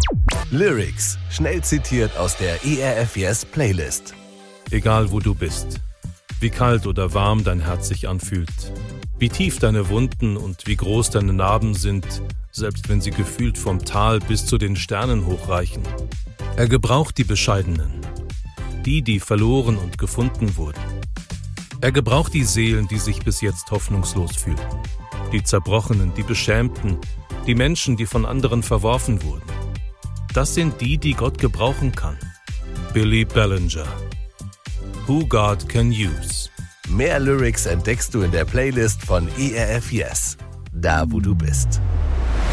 Lyrics, schnell zitiert aus der ERF Yes Playlist. Egal wo du bist, wie kalt oder warm dein Herz sich anfühlt, wie tief deine Wunden und wie groß deine Narben sind, selbst wenn sie gefühlt vom Tal bis zu den Sternen hochreichen. Er gebraucht die Bescheidenen, die verloren und gefunden wurden. Er gebraucht die Seelen, die sich bis jetzt hoffnungslos fühlten, die Zerbrochenen, die Beschämten, die Menschen, die von anderen verworfen wurden. Das sind die Gott gebrauchen kann. Billy Bellinger. Who God Can Use. Mehr Lyrics entdeckst du in der Playlist von ERF Yes, da wo du bist.